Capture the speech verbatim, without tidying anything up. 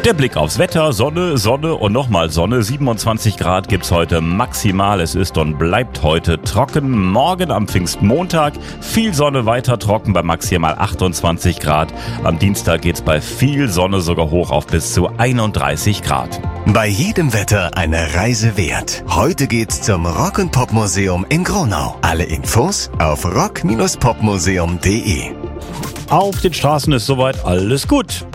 Der Blick aufs Wetter, Sonne, Sonne und nochmal Sonne. siebenundzwanzig Grad gibt's heute maximal. Es ist und bleibt heute trocken. Morgen am Pfingstmontag viel Sonne, weiter trocken bei maximal achtundzwanzig Grad. Am Dienstag geht's bei viel Sonne sogar hoch auf bis zu einunddreißig Grad. Bei jedem Wetter eine Reise wert. Heute geht's zum Rock- und Popmuseum in Gronau. Alle Infos auf rock Bindestrich popmuseum punkt de. Auf den Straßen ist soweit alles gut.